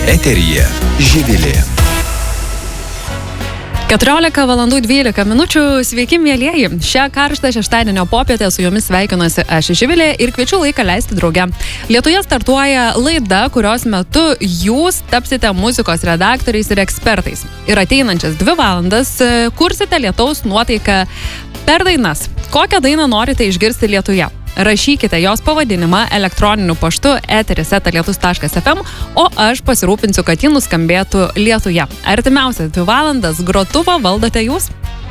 Eteryje Živilė. 14 valandų 12 minučių. Sveiki, mielieji. Šią karštą šeštadienio popietę su jumis sveikinuosi aš Živilė ir kviečiu laiką leisti drauge. Lietuje startuoja laida, kurios metu jūs tapsite muzikos redaktoriais ir ekspertais. Ir ateinančias 2 valandas kursite lietaus nuotaiką per dainas. Kokią dainą norite išgirsti lietuje? Rašykite jos pavadinimą elektroniniu paštu eteris@lietus.fm, o aš pasirūpinsiu, kad ji nuskambėtų lietuje. Artimiausias 2 valandas grotuvą valdote jūs.